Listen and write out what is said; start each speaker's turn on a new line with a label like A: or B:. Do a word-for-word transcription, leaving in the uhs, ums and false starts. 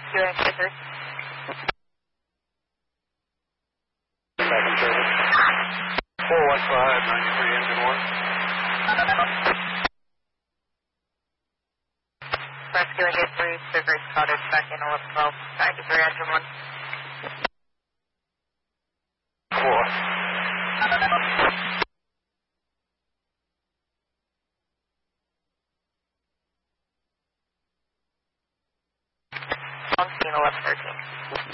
A: Rescuing Clifford.
B: Second service. four one five, ninety-three, engine one.
A: Rescuing eight three, Clifford Cottage back in eleven twelve, ninety-three, engine one.
B: four.
A: On scene eleven thirteen.